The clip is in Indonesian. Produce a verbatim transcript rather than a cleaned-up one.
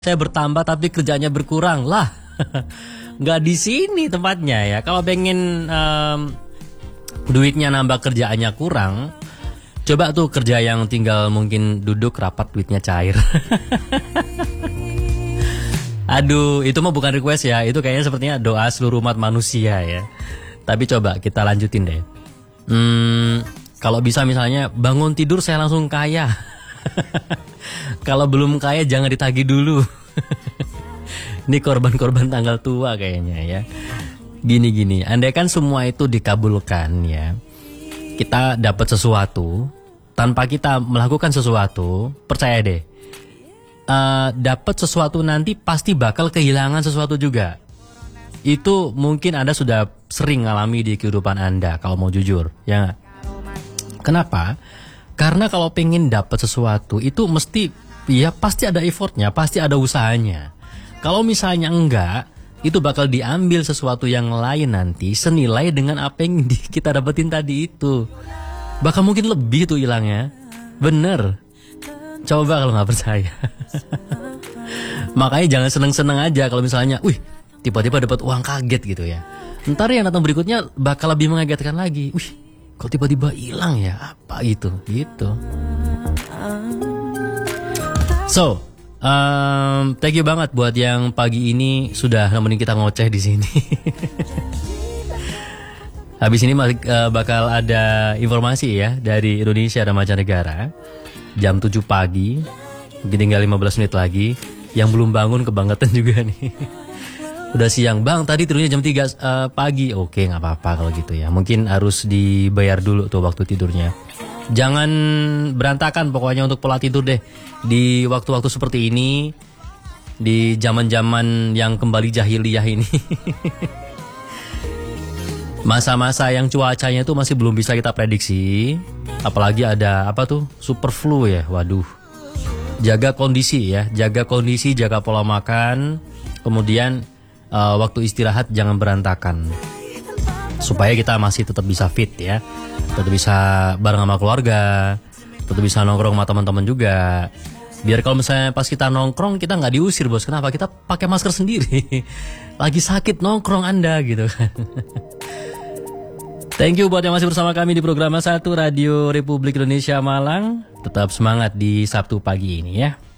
Saya bertambah tapi kerjanya berkurang lah. Nggak di sini tempatnya ya. Kalau pengen um, duitnya nambah, kerjaannya kurang, coba tuh kerja yang tinggal mungkin duduk rapat, duitnya cair. Aduh, itu mah bukan request ya. Itu kayaknya sepertinya doa seluruh umat manusia ya. Tapi coba kita lanjutin deh. Hmm, kalau bisa misalnya bangun tidur saya langsung kaya. Kalau belum kaya jangan ditagih dulu. Ini korban-korban tanggal tua kayaknya ya. Gini-gini, andai kan semua itu dikabulkan ya, kita dapat sesuatu tanpa kita melakukan sesuatu, percaya deh, uh, dapat sesuatu nanti pasti bakal kehilangan sesuatu juga. Itu mungkin Anda sudah sering ngalami di kehidupan Anda kalau mau jujur, ya gak? Kenapa? Karena kalau pengen dapat sesuatu itu mesti, ya pasti ada effortnya, pasti ada usahanya. Kalau misalnya enggak, itu bakal diambil sesuatu yang lain nanti senilai dengan apa yang di, kita dapetin tadi itu. Bahkan mungkin lebih tuh hilangnya. Bener. Coba kalau nggak percaya. Makanya jangan seneng-seneng aja kalau misalnya, wih, tiba-tiba dapat uang kaget gitu ya. Ntar yang datang berikutnya bakal lebih mengagetkan lagi. Wih, kok tiba-tiba hilang ya? Apa itu? Gitu. So, um, thank you banget buat yang pagi ini sudah nemenin kita ngoceh di sini. Habis ini uh, bakal ada informasi ya dari Indonesia dan mancanegara. Jam tujuh pagi, mungkin tinggal lima belas menit lagi. Yang belum bangun kebangetan juga nih. Udah siang, bang tadi tidurnya jam tiga uh, pagi. Oke, gak apa-apa kalau gitu ya. Mungkin harus dibayar dulu tuh waktu tidurnya. Jangan berantakan pokoknya untuk pola tidur deh. Di waktu-waktu seperti ini, di zaman-zaman yang kembali jahiliyah ini. Masa-masa yang cuacanya itu masih belum bisa kita prediksi. Apalagi ada apa tuh, super flu ya. Waduh. Jaga kondisi ya, jaga kondisi, jaga pola makan. Kemudian uh, waktu istirahat jangan berantakan. Supaya kita masih tetap bisa fit ya. Tetap bisa bareng sama keluarga, tetap bisa nongkrong sama teman-teman juga. Biar kalau misalnya pas kita nongkrong kita nggak diusir bos. Kenapa? Kita pakai masker sendiri. Lagi sakit nongkrong Anda gitu kan. Thank you buat yang masih bersama kami di program satu Radio Republik Indonesia Malang. Tetap semangat di Sabtu pagi ini ya.